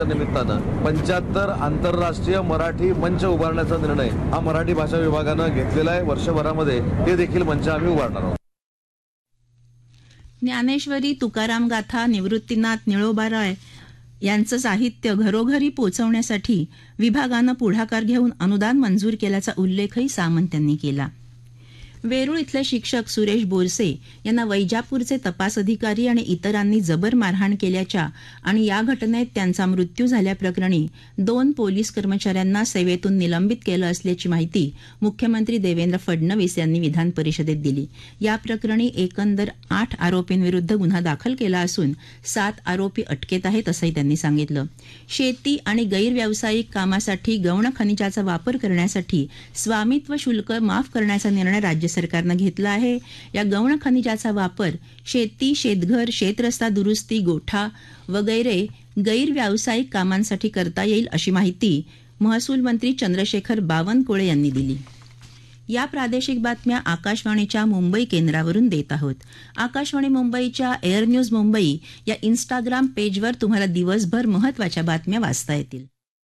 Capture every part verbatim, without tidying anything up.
निमित्तानं पंच्याहत्तर आंतरराष्ट्रीय मराठी मंच उभारण्याचा निर्णय हा मराठी भाषा विभागानं घेतलेला आहे. वर्षभरामध्ये ते देखील मंच आम्ही उभारणार आहोत. ज्ञानेश्वरी, तुकाराम गाथा, निवृत्तीनाथ निळोबाराय यांचं साहित्य घरोघरी पोहोचवण्यासाठी विभागानं पुढाकार घेऊन अनुदान मंजूर केल्याचा उल्लेखही सामंत यांनी केला. वेरूळ इथले शिक्षक सुरेश बोरसे यांना वैजापूरचे तपास अधिकारी आणि इतरांनी जबर मारहाण केल्याच्या आणि या घटनेत त्यांचा मृत्यू झाल्याप्रकरणी दोन पोलीस कर्मचाऱ्यांना सेवेतून निलंबित केलं असल्याची माहिती मुख्यमंत्री देवेंद्र फडणवीस यांनी विधान परिषदेत दिली. या प्रकरणी एकंदर आठ आरोपींविरुद्ध गुन्हा दाखल केला असून सात आरोपी अटकेत आहेत असंही त्यांनी सांगितलं. शेती आणि गैरव्यावसायिक कामासाठी गौण खनिजाचा वापर करण्यासाठी स्वामित्व शुल्क माफ करण्याचा निर्णय राज्य सरकारनं घेतला आहे. या गौण खनिजाचा वापर शेती, शेतघर, शेतरस्ता दुरुस्ती, गोठा वगैरे गैरव्यावसायिक कामांसाठी करता येईल अशी माहिती महसूल मंत्री चंद्रशेखर बावनकुळे यांनी दिली. या प्रादेशिक बातम्या आकाशवाणीच्या मुंबई केंद्रावरून देत आहोत. आकाशवाणी मुंबईच्या एअर न्यूज मुंबई या इन्स्टाग्राम पेजवर तुम्हाला दिवसभर महत्त्वाच्या बातम्या वाचता येतील.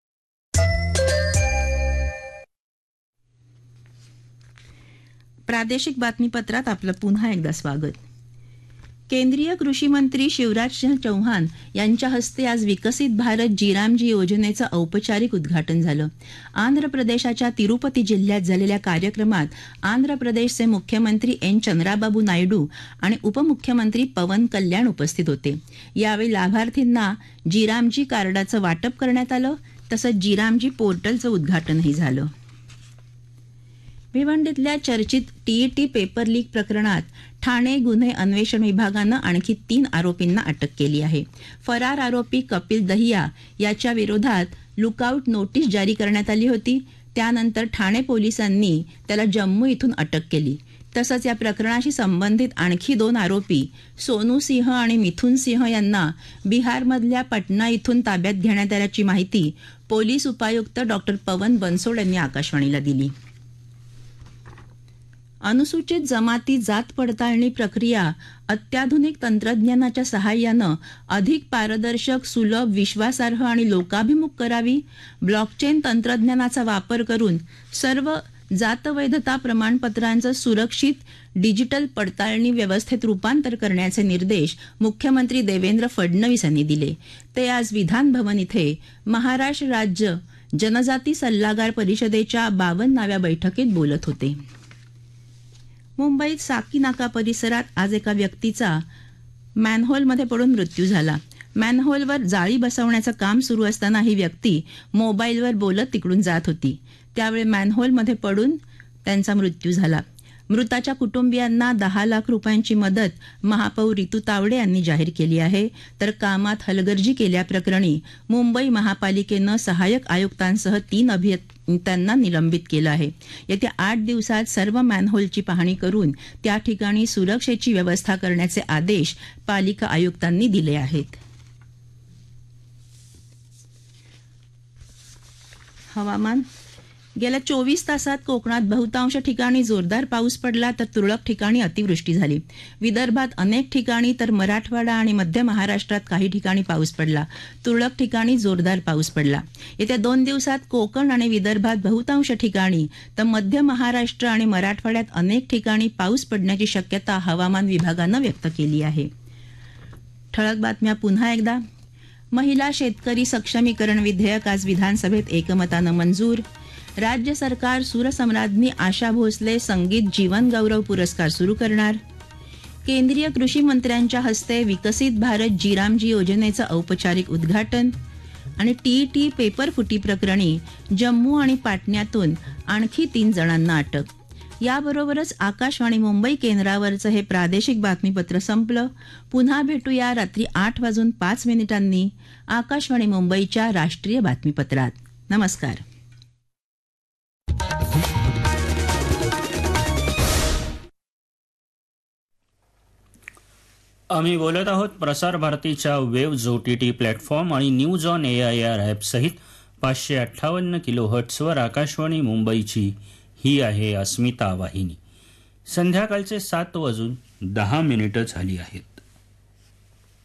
प्रादेशिक बातमीपत्रात आपलं पुन्हा एकदा स्वागत. केंद्रीय कृषी मंत्री शिवराज सिंह चौहान यांच्या हस्ते आज विकसित भारत जीरामजी योजनेचं औपचारिक उद्घाटन झालं. आंध्र प्रदेशाच्या तिरुपती जिल्ह्यात झालेल्या कार्यक्रमात आंध्र प्रदेशचे मुख्यमंत्री एन चंद्राबाबू नायडू आणि उपमुख्यमंत्री पवन कल्याण उपस्थित होते. यावेळी लाभार्थींना जीरामजी कार्डाचं वाटप करण्यात आलं. तसंच जीरामजी पोर्टलचं उद्घाटनही झालं. भिवंडीतल्या चर्चित टीईटी पेपर लीक प्रकरणात ठाणे गुन्हे अन्वेषण विभागानं आणखी तीन आरोपींना अटक केली आहे. फरार आरोपी कपिल दहिया याच्या विरोधात लुकआउट नोटीस जारी करण्यात आली होती. त्यानंतर ठाणे पोलिसांनी त्याला जम्मू इथून अटक केली. तसंच या प्रकरणाशी संबंधित आणखी दोन आरोपी सोनू सिंह आणि मिथुन सिंह यांना बिहारमधल्या पटना इथून ताब्यात घेण्यात आल्याची माहिती पोलीस उपायुक्त डॉक्टर पवन बनसोड यांनी आकाशवाणीला दिली. अनुसूचित जमाती जात पडताळणी प्रक्रिया अत्याधुनिक तंत्रज्ञानाच्या सहाय्यानं अधिक पारदर्शक, सुलभ, विश्वासार्ह आणि लोकाभिमुख करावी. ब्लॉकचेन तंत्रज्ञानाचा वापर करून सर्व जातवैधता प्रमाणपत्रांचं सुरक्षित डिजिटल पडताळणी व्यवस्थेत रूपांतर करण्याचे निर्देश मुख्यमंत्री देवेंद्र फडणवीस यांनी दिले. ते आज विधान भवन इथे महाराष्ट्र राज्य जनजाती सल्लागार परिषदेच्या बावन्नाव्या बैठकीत बोलत होते. मुंबईत साकी नाका परिसरात आज एका व्यक्तीचा मॅनहोलमध्ये पडून मृत्यू झाला. मॅनहोलवर जाळी बसवण्याचं काम सुरू असताना ही व्यक्ती मोबाईलवर बोलत तिकडून जात होती. त्यावेळी मॅनहोलमध्ये पडून त्यांचा मृत्यू झाला. मृताच्या कुटुंबियांना दहा लाख रुपयांची मदत महापौर रितू तावडे यांनी जाहीर केली आहे. तर कामात हलगर्जी केल्याप्रकरणी मुंबई महापालिकेनं सहाय्यक आयुक्तांसह तीन अभियंत्यांना निलंबित केलं आहे. येत्या आठ दिवसात सर्व मॅनहोलची पाहणी करून त्या ठिकाणी सुरक्षेची व्यवस्था करण्याचे आदेश पालिका आयुक्तांनी दिले आहेत. हवामान. गेल्या चोवीस तासात कोकणात बहुतांश ठिकाणी जोरदार पाऊस पडला तर तुरळक ठिकाणी अतिवृष्टी झाली. विदर्भात अनेक ठिकाणी तर मराठवाडा आणि मध्य महाराष्ट्रात काही ठिकाणी पाऊस पडला. तुरळक ठिकाणी जोरदार पाऊस पडला. येत्या दोन दिवसात कोकण आणि विदर्भात बहुतांश ठिकाणी तर मध्य महाराष्ट्र आणि मराठवाड्यात अनेक ठिकाणी पाऊस पडण्याची शक्यता हवामान विभागानं व्यक्त केली आहे. ठळक बातम्या पुन्हा एकदा. महिला शेतकरी सक्षमीकरण विधेयक आज विधानसभेत एकमतानं मंजूर. राज्य सरकार सूरसम्राज्ञी आशा भोसले संगीत जीवन गौरव पुरस्कार सुरू करणार. केंद्रीय कृषी मंत्र्यांच्या हस्ते विकसित भारत जीरामजी योजनेचं औपचारिक उद्घाटन. आणि टीईटी पेपर फुटी प्रकरणी जम्मू आणि पाटण्यातून आणखी तीन जणांना अटक. याबरोबरच आकाशवाणी मुंबई केंद्रावरचं हे प्रादेशिक बातमीपत्र संपलं. पुन्हा भेटूया रात्री आठ वाजून पाच मिनिटांनी आकाशवाणी मुंबईच्या राष्ट्रीय बातमीपत्रात. नमस्कार. आम्ही बोलत आहोत प्रसार भारतीच्या वेव्ज ओटीटी प्लॅटफॉर्म आणि news on A I R app सहित पाचशे अठ्ठावन्न किलो हर्ट्सवर आकाशवाणी मुंबईची ही आहे अस्मिता वाहिनी. संध्याकाळचे सात वाजून दहा मिनिटं झाली आहेत.